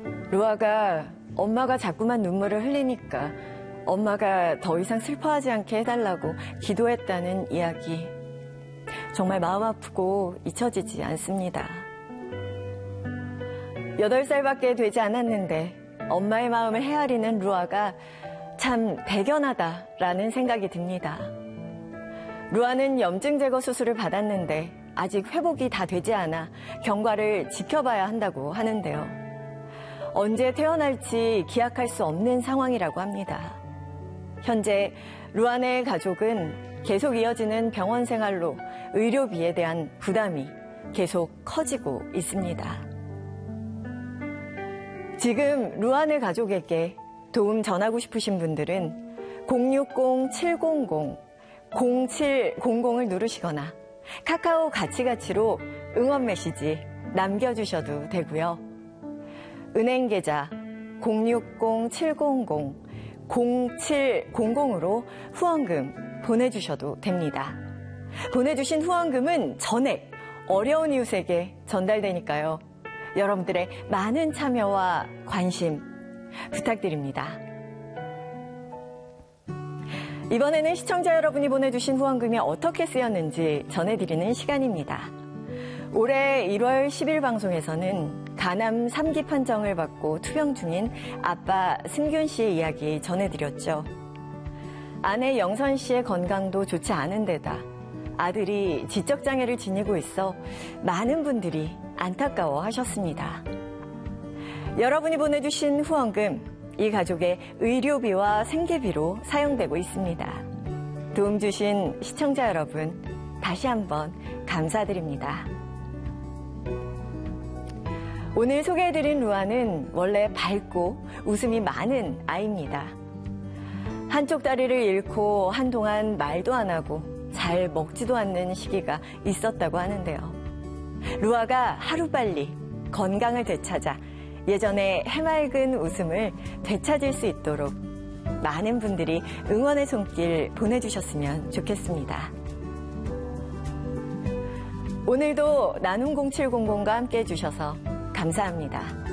루아가 엄마가 자꾸만 눈물을 흘리니까 엄마가 더 이상 슬퍼하지 않게 해달라고 기도했다는 이야기. 정말 마음 아프고 잊혀지지 않습니다. 8살밖에 되지 않았는데 엄마의 마음을 헤아리는 루아가 참 대견하다라는 생각이 듭니다. 루아는 염증 제거 수술을 받았는데 아직 회복이 다 되지 않아 경과를 지켜봐야 한다고 하는데요. 언제 태어날지 기약할 수 없는 상황이라고 합니다. 현재 루아네 가족은 계속 이어지는 병원 생활로 의료비에 대한 부담이 계속 커지고 있습니다. 지금 루아네 가족에게 도움 전하고 싶으신 분들은 060-700-0700을 누르시거나 카카오 가치가치로 응원 메시지 남겨주셔도 되고요. 은행 계좌 060-700-0700으로 후원금 보내주셔도 됩니다. 보내주신 후원금은 전액 어려운 이웃에게 전달되니까요. 여러분들의 많은 참여와 관심 부탁드립니다. 이번에는 시청자 여러분이 보내주신 후원금이 어떻게 쓰였는지 전해드리는 시간입니다. 올해 1월 10일 방송에서는 간암 3기 판정을 받고 투병 중인 아빠 승균 씨의 이야기 전해드렸죠. 아내 영선 씨의 건강도 좋지 않은 데다 아들이 지적장애를 지니고 있어 많은 분들이 안타까워하셨습니다. 여러분이 보내주신 후원금, 이 가족의 의료비와 생계비로 사용되고 있습니다. 도움 주신 시청자 여러분, 다시 한번 감사드립니다. 오늘 소개해드린 루아는 원래 밝고 웃음이 많은 아이입니다. 한쪽 다리를 잃고 한동안 말도 안 하고 잘 먹지도 않는 시기가 있었다고 하는데요. 루아가 하루빨리 건강을 되찾아 예전의 해맑은 웃음을 되찾을 수 있도록 많은 분들이 응원의 손길 보내주셨으면 좋겠습니다. 오늘도 나눔 0700과 함께 해주셔서 감사합니다.